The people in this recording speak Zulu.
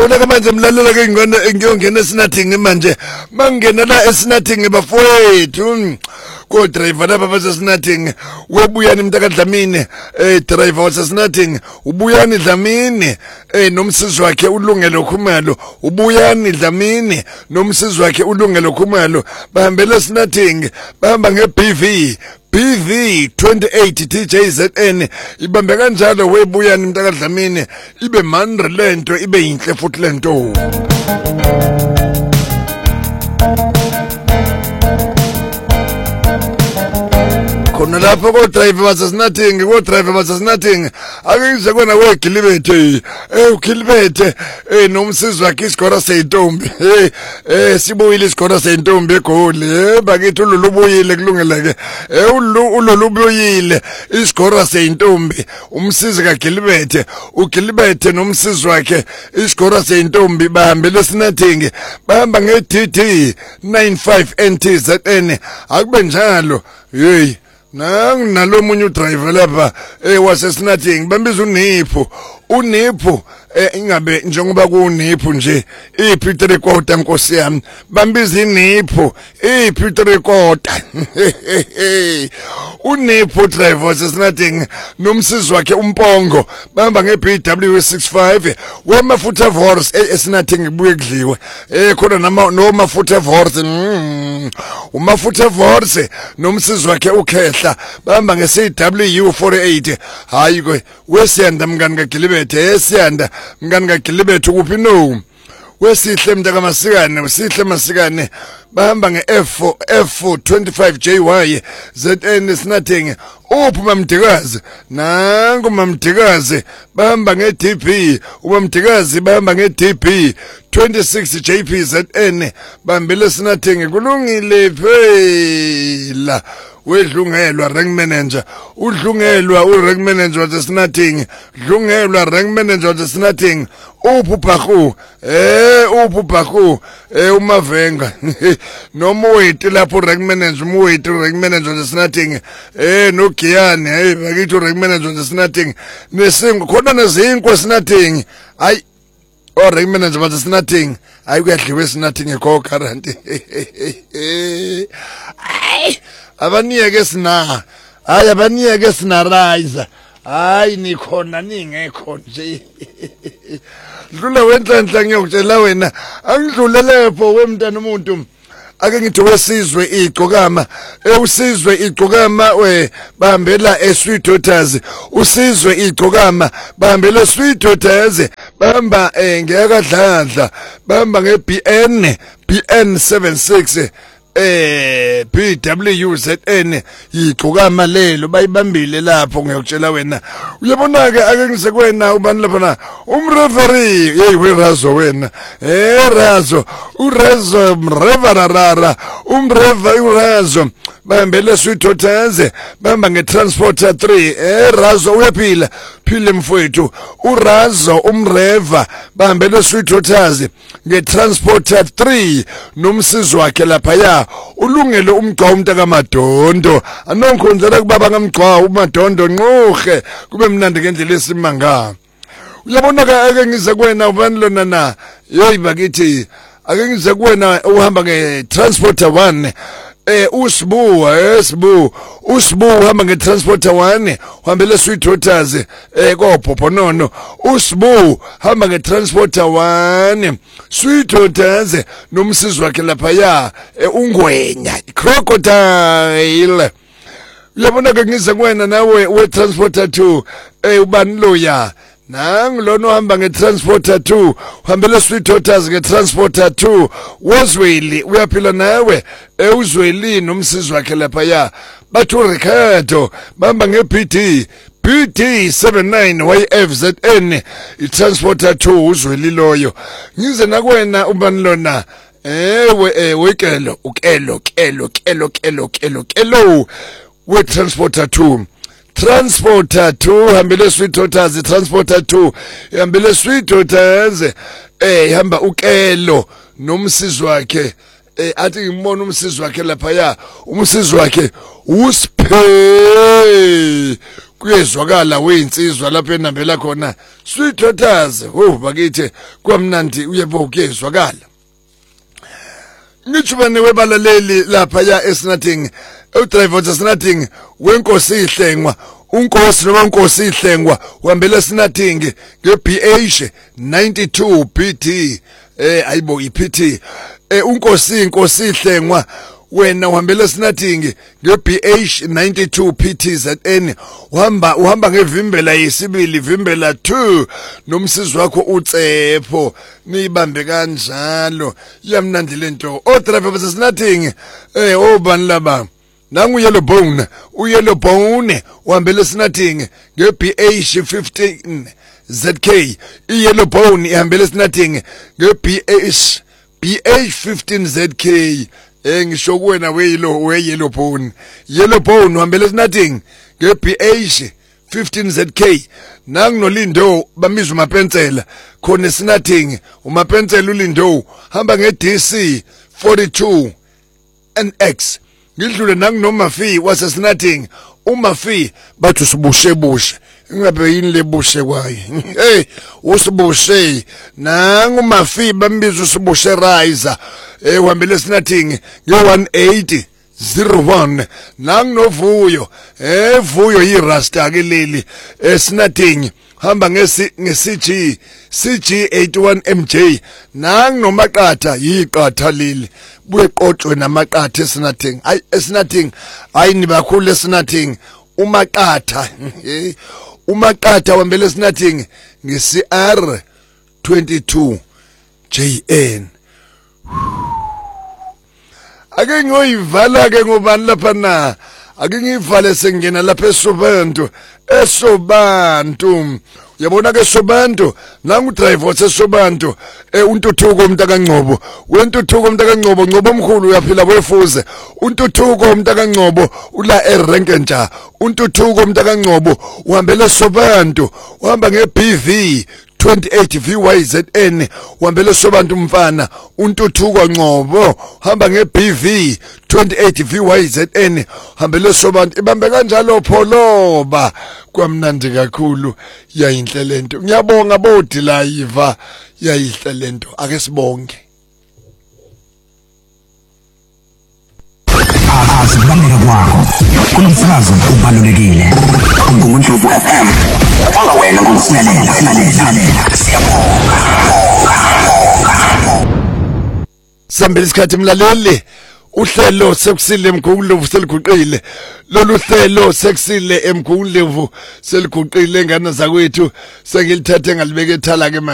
Yabona ke manje mlalela ke ngiyongena esinathing manje mangena la esinathing bafowethu ko driver laba basesinathing webuyani mntaka Dlamini driver wasesinathing ubuyani Dlamini nomsizi wakhe uLungelo Khumalo ubuyani Dlamini nomsizi wakhe uLungelo Khumalo bahambela esinathing bahamba ngeBV 28 TJZN ibambe kanjalo webuyani mntaka Dlamini ibe mandre lento ibe yinhle futhi lento khona lapho ko driver basesinathing akenze kona wegilibethe ugilibethe nomsizi wakhe isigora seyintombi sibuyile isigora seyintombi egoli bakithi ululubuyile kulungeleke ululubuyile isigora seyintombi umsizi kaGilibethe uGilibethe nomsizi wakhe isigora seyintombi bahambele esinathing bahamba ngeDD 95 NTZN akube njalo hey nalo munye driver lapha wasesinathing bambiza uNipho ingabe njengoba kuNipho nje iPeter Rekota nkosi yami bambiza iNipho iPeter Rekota uNipho driver wasesinathing nomsizi wakhe uMpongo bahamba ngeBW 65 wamafutha force esinathing ibuye kudliwe khona nomafutha force umafutha force nomsizi wakhe uKhehla bahamba ngeCW 48 hayi ke wesiyanda mngani kaGilibethe esiyanda mngani kaGilibethe kuphi no wesihle mntaka Masikane usihle Masikane bahamba ngeF25 JY ZN sinathing uphuma Mdikazi nangu Mamdikazi bahamba ngeDB uMamdikazi bahamba ngeDB 26 JPZN bahambele sinathing kulungile phela wedlungelwa rank manager udlungelwa urank manager wasesinathing dlungelwa rank manager wasesinathing uphuphaku uMavenga noma wethu lapho rank manager rank manager wasesinathing noGiyani hey bakithi rank manager wasesinathing nesingo khona nezinkwe sinathing hayi rank manager wasesinathing hayi kuyadliwe sinathing ekho current hayi abaniyeke sina rise hayi nikhona ningekho nje dlula wenhlanhla ngiyokutshela wena angidlule lepho wemntana umuntu ake ngithi wesizwe igcokama usizwe igcokama bahambela eSweet Daughters usizwe igcokama bahambela Sweet Daughters bahamba ngeyakadladla bahamba ngeBN 76 BWZN igcokama lelo bayibambile lapho ngiyakutshela wena uyabona ke ake ngisekwena ubani lapha na umreferee hey werazo wena razo urazo mrevarara urazo bahambele Sweet Daughters bahamba ngeTransporter 3 razo uyaphila phile mfowethu urazo umreva bahambele Sweet Daughters ngeTransporter 3 nomsizi wakhe lapha ya ulungele umgqa umntaka Madondo anonkhonzela kubaba ngamgqa uMadondo nqohe kube mnandi ngendlela esimanga uyabona ke ake ngize kwena ubani lona na hey bakithi ake ngize kwena uhamba ngeTransporter 1 uSibu uhamba ngeTransporter 1 uhambele Sweet Daughters koBhobhonono uSibu hamba ngeTransporter 1 Sweet Daughters nomsizi wakhe lapha ya uNgwenya Crocodile uyabona ke ngize kwena nawe weTransporter 2 ubani loya nangu lona uhamba ngeTransporter 2 uhambele Sweet Daughters ngeTransporter 2 wozweli uyaphila nawe uzweli nomsizi wakhe lapha ya bathu Ricardo bamba ngeBD 79 YFZN iTransporter 2 uzweli loyo ngize nakwena ubani lona wekelo ukelo weTransporter 2 Transporter 2 hambele Sweet Daughters Transporter 2 hambele Sweet Daughters hamba ukelo nomsizi wakhe athi ngibona umsizi wakhe lapha ya umsizi wakhe usiphe kuyezwakala weinsizwa lapho enambela khona sweethotaze bakithi kwamnandi uyebo kuyezwakala ngithubane webalaleli lapha ya esinathing udriver esinathing wenkosi ihlengwa unkosi noma unkosi ihlengwa uhambela esinathing ngeBH 92 PT ayibo iPT inkosi ihlengwa wena uhambela esinathing ngeBH 92 PTZN uhamba ngevimbela yesibili vimbela 2 nomsizi wakho uTsepho nibambe kanjalo yamnandi lento driver besinathing obani laba nangu uyellow bone uhambela esinathing ngeBH 15 ZK iyellow bone ihambela esinathing ngeBH 15 ZK ngisho kuwena yellow bone uhambela esinathing ngeBH 15 ZK nanginoLindo bamiza umapensela khona esinathing umapensela uLindo hamba ngeDC 42 NX ngidlule nangunoMafi wasesinathing uMafi bathi sibushebushe ingabe yini lebushe kwaye usibushe nangu Mafi bambiza usibushe riser uhambele esinathing nge1801 nangunoVuyo Vuyo yirasta ke leli esinathing hamba CG 81 MJ nangunomaqatha yiqatha leli buye qotshwe namaqatha esinathing esinathing ayini bakhulu esinathing umaqatha wambele esinathing ngeCR 22 JN ake ngoyivala ke ngobani lapha na ake ngivale sengena lapha eSobantu uyabona ke eSobantu nangu driver seSobantu uNtuthuko umntakangcobo wentuthuko umntakangcobo Ngcobo omkhulu uyaphila wefuze uNtuthuko umntakangcobo ula eRenkenja uNtuthuko umntakangcobo uhambele eSobantu uhamba ngeBV 28 VYZN uhambele eSobantu mfana uNtuthuko Ngcobo hamba ngeBV 28 VYZN hambele eSobantu ibambe kanjalo pholoba kwamnandi kakhulu yayinhle lento ngiyabonga bodilayiva yayinhle lento ake sibonge asibaleka kwakho kumsakazo ubalulekile nguMndlovu FM anga wena ngosilalela siyabonga sambele isikhathi mlaleli uhlelo sekusile eMgungundlovu seliguqile lolu hlelo sekusile eMgungundlovu seliguqile ngane zakwethu sengilithathe ngalibeka ethala ke